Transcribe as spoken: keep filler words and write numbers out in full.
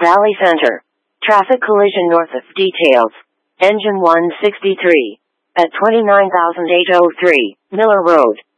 Valley Center. Traffic collision north of details. Engine one sixty-three. At twenty-nine thousand eight hundred three, Miller Road.